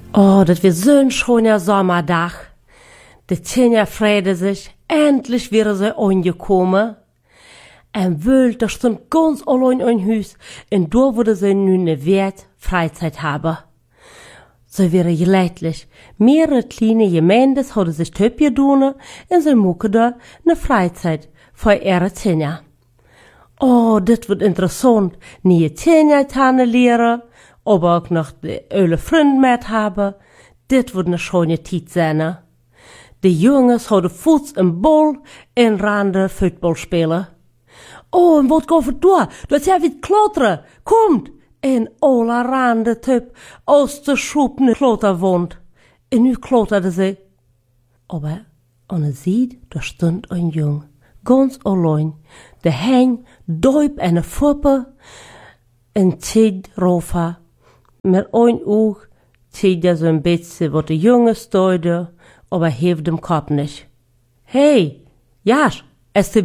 Oh, das wird so ein schöner Sommerdag. Die Tanja freute sich, endlich wäre sie angekommen. Und wollte stund ganz allein in Haus, und da würde sie nun eine Wert Freizeit haben. So wäre geläutlich. Mehrere kleine Gemeindes hadden sich töpje doen, und sie mucken da eine Freizeit für ihre Tanja. Oh, das wird interessant. Nie Tanja kennenlernen, aber auch noch die öle Freund mit haben. Das wird eine schöne Zeit sein. Die Jungs hadden Fuß im Ball und randen Football spielen. Oh, en wat går för då? Då ser vi ett klotter. Komt! En alla rande typ aus der schupne klotterwand. En nu klotterde sie. Aber an der Seite, da stund ein Jung, ganz allein. Der Heng, duip en een Fuppe, en tid rofa. Met ein Oog tid er so ein bisschen, wat de Junge steude, aber heeft dem Kopf nicht. Hey, Jasch, es